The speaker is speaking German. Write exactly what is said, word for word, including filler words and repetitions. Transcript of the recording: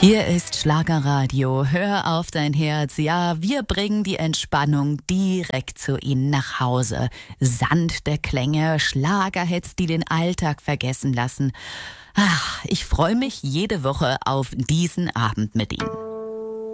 Hier ist Schlagerradio. Hör auf dein Herz. Ja, wir bringen die Entspannung direkt zu Ihnen nach Hause. Sanfte Klänge, Schlagerhits, die den Alltag vergessen lassen. Ach, ich freue mich jede Woche auf diesen Abend mit Ihnen.